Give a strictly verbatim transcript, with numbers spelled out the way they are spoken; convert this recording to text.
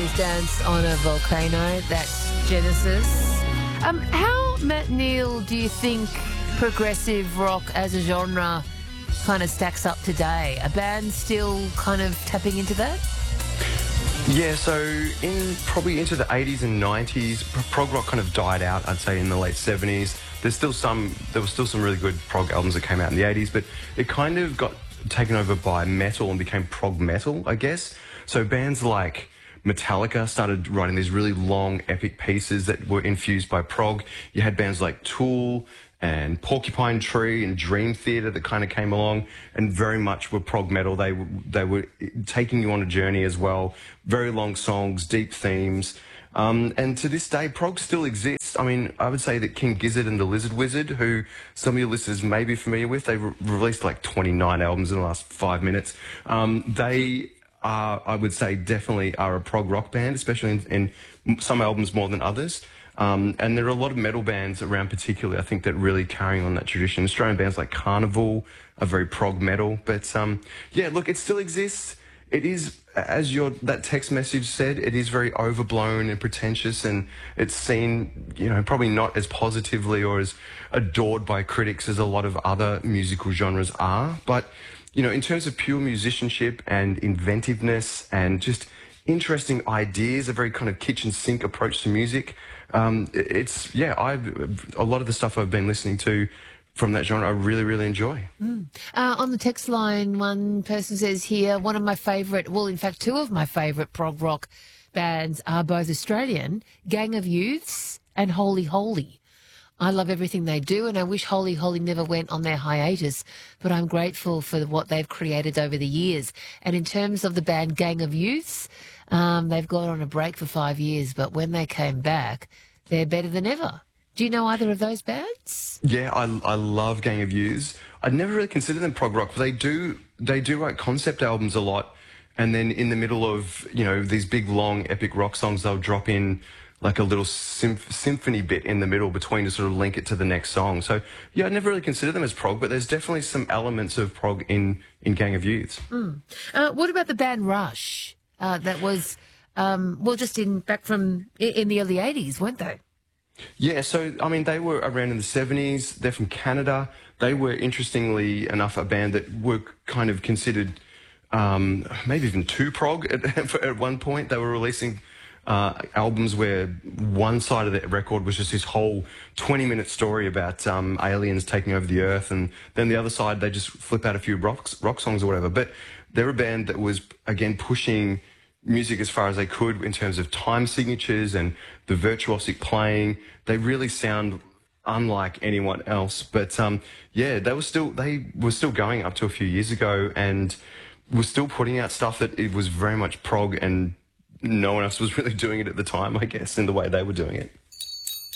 eighties dance on a volcano. That's Genesis. Um, how, Matt Neal, do you think progressive rock as a genre kind of stacks up today? Are bands still kind of tapping into that? Yeah, so in probably into the eighties and nineties, prog rock kind of died out, I'd say, in the late seventies. There's still some, there were still some really good prog albums that came out in the eighties, but it kind of got taken over by metal and became prog metal, I guess. So bands like Metallica started writing these really long, epic pieces that were infused by prog. You had bands like Tool and Porcupine Tree and Dream Theater that kind of came along and very much were prog metal. They, they were taking you on a journey as well. Very long songs, deep themes. Um, and to this day, prog still exists. I mean, I would say that King Gizzard and the Lizard Wizard, who some of your listeners may be familiar with, they re released like twenty-nine albums in the last five minutes. Um, they are, I would say, definitely are a prog rock band, especially in, in some albums more than others. Um, and there are a lot of metal bands around particularly, I think, that really carrying on that tradition. Australian bands like Carnival are very prog metal. But, um, yeah, look, it still exists. It is, as your that text message said, it is very overblown and pretentious, and it's seen, you know, probably not as positively or as adored by critics as a lot of other musical genres are. But, you know, in terms of pure musicianship and inventiveness and just interesting ideas, a very kind of kitchen sink approach to music, um, it's, yeah, I've, a lot of the stuff I've been listening to from that genre I really, really enjoy. Mm. Uh, on the text line, one person says here, one of my favourite, well, in fact, two of my favourite prog rock bands are both Australian, Gang of Youths and Holy Holy. I love everything they do, and I wish Holy Holy never went on their hiatus, but I'm grateful for what they've created over the years. And in terms of the band Gang of Youths, um, they've gone on a break for five years, but when they came back, they're better than ever. Do you know either of those bands? Yeah, I, I love Gang of Youths. I'd never really considered them prog rock, but they do they do write concept albums a lot, and then in the middle of, you know, these big long epic rock songs, they'll drop in like a little symph symphony bit in the middle between to sort of link it to the next song. So yeah, I never really considered them as prog, but there's definitely some elements of prog in in Gang of Youths. Mm. Uh, what about the band Rush? Uh, that was um, well, just in back from in the early eighties, weren't they? Yeah, so, I mean, they were around in the seventies. They're from Canada. They were, interestingly enough, a band that were kind of considered um, maybe even too prog at, at one point. They were releasing uh, albums where one side of the record was just this whole twenty-minute story about um, aliens taking over the Earth, and then the other side, they just flip out a few rock, rock songs or whatever. But they're a band that was, again, pushing music as far as they could in terms of time signatures and the virtuosic playing. They really sound unlike anyone else. But um, yeah, they were still they were still going up to a few years ago and were still putting out stuff that it was very much prog, and no one else was really doing it at the time, I guess, in the way they were doing it.